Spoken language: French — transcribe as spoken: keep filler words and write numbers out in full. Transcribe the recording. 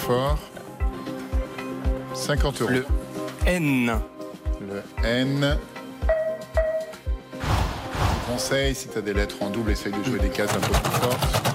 fort. cinquante euros. Le N. Le N. Conseil, si tu as des lettres en double, essaye de jouer des cases un peu plus fortes.